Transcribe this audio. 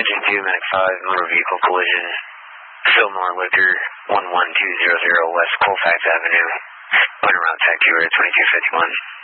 Engine 2, Medic 5, motor vehicle collision. Fillmore Liquor, 11200 West Colfax Avenue. Winter Route Tech, you were at 2251.